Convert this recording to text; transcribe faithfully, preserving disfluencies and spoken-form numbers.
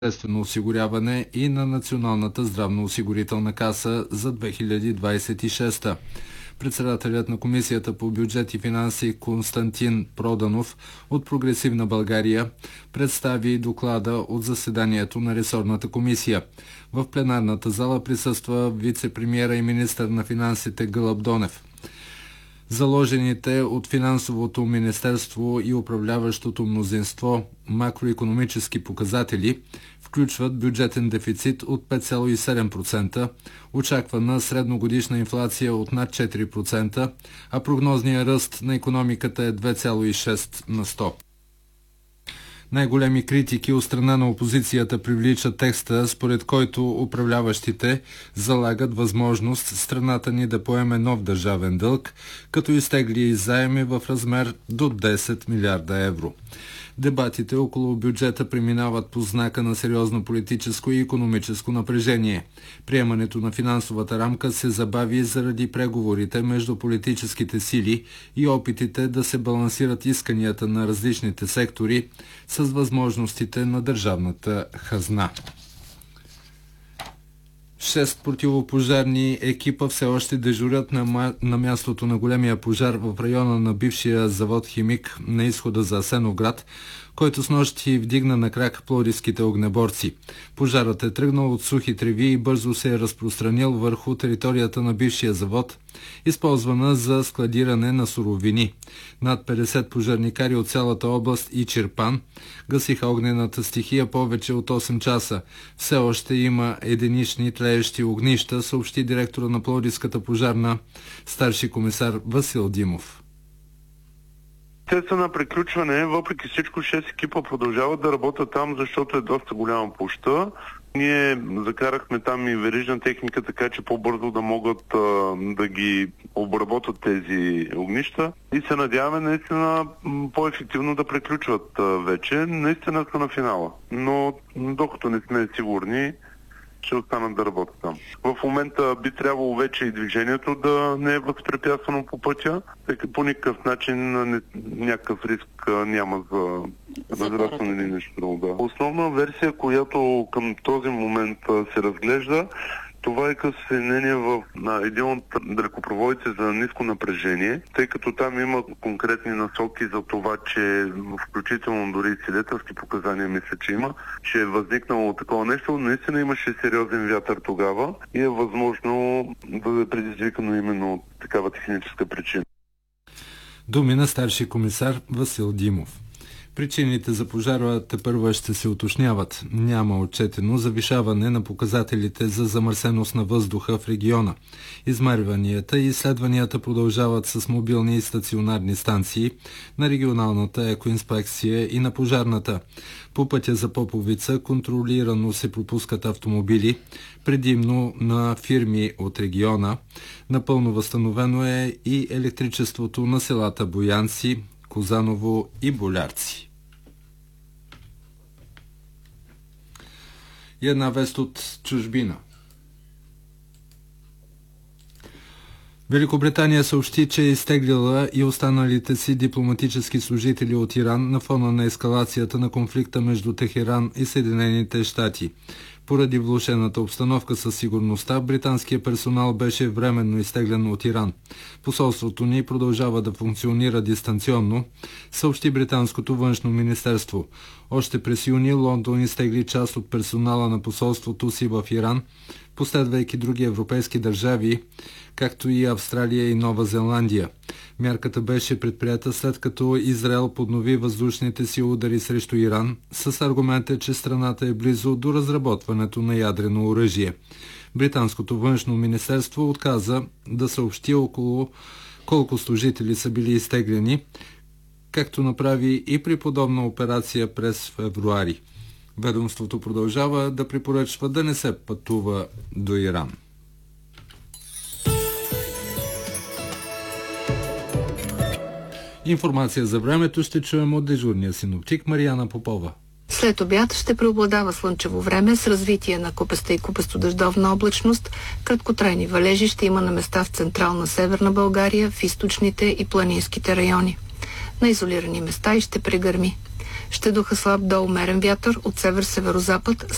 обществено осигуряване и на Националната здравноосигурителна каса за две хиляди двадесет и шеста. Председателят на Комисията по бюджет и финанси Константин Проданов от Прогресивна България представи доклада от заседанието на ресорната комисия. В пленарната зала присъства вице-премиера и министър на финансите Гълъб Донев. Заложените от финансовото министерство и управляващото мнозинство макроекономически показатели включват бюджетен дефицит от пет цяло и седем процента, очаквана средногодишна инфлация от над четири процента, а прогнозният ръст на икономиката е две цяло и шест на сто. Най-големи критики от страна на опозицията привлича текста, според който управляващите залагат възможност страната ни да поеме нов държавен дълг, като изтегли заеми в размер до десет милиарда евро. Дебатите около бюджета преминават по знака на сериозно политическо и икономическо напрежение. Приемането на финансовата рамка се забави заради преговорите между политическите сили и опитите да се балансират исканията на различните сектори с възможностите на държавната хазна. Шест противопожарни екипа все още дежурят на, на мястото на големия пожар в района на бившия завод Химик на изхода за Асеновград, който снощи вдигна на крак пловдивските огнеборци. Пожарът е тръгнал от сухи треви и бързо се е разпространил върху територията на бившия завод, използвана за складиране на суровини. Над петдесет пожарникари от цялата област и Чирпан гасиха огнената стихия повече от осем часа. Все още има единични тлеещи огнища, съобщи директора на Пловдивската пожарна, старши комисар Васил Димов. Те са на приключване, въпреки всичко шест екипа продължават да работят там, защото е доста голяма площа. Ние закарахме там и верижна техника, така че по-бързо да могат а, да ги обработят тези огнища и се надяваме наистина по-ефективно да приключват а, вече. Наистина са на финала, но докато не сме сигурни, ще останат да работят там. В момента би трябвало вече и движението да не е възпрепятствано по пътя, тъй като по никакъв начин не, някакъв риск няма за разрастване или нещо друго. Да. Основна версия, която към този момент се разглежда, това е като съединение в на един от далекопроводите за ниско напрежение, тъй като там има конкретни насоки за това, че включително дори свидетелски показания мисля, че има, че е възникнало такова нещо. Наистина имаше сериозен вятър тогава и е възможно да бъде предизвикано именно от такава техническа причина. Думи на старши комисар Васил Димов. Причините за пожара тепърва ще се уточняват. Няма отчетено завишаване на показателите за замърсеност на въздуха в региона. Измерванията и изследванията продължават с мобилни и стационарни станции на регионалната екоинспекция и на пожарната. По пътя за Поповица контролирано се пропускат автомобили, предимно на фирми от региона. Напълно възстановено е и електричеството на селата Боянци, Козаново и Болярци. И една вест от чужбина. Великобритания съобщи, че е изтеглила и останалите си дипломатически служители от Иран на фона на ескалацията на конфликта между Техеран и Съединените щати. Поради влошената обстановка със сигурността, британският персонал беше временно изтеглен от Иран. Посолството ни продължава да функционира дистанционно, съобщи британското външно министерство. Още през юни Лондон изтегли част от персонала на посолството си в Иран, последвайки други европейски държави, както и Австралия и Нова Зеландия. Мярката беше предприета след като Израел поднови въздушните си удари срещу Иран с аргумента, че страната е близо до разработването на ядрено оръжие. Британското външно министерство отказа да съобщи около колко служители са били изтеглени, както направи и при подобна операция през февруари. Ведомството продължава да препоръчва да не се пътува до Иран. Информация за времето ще чуем от дежурния синоптик Марияна Попова. След обяд ще преобладава слънчево време с развитие на купеста и купесто-дъждовна облачност. Краткотрайни валежи ще има на места в централна Северна България, в източните и планинските райони. На изолирани места и ще прегърми. Ще духа слаб до умерен вятър от север-северозапад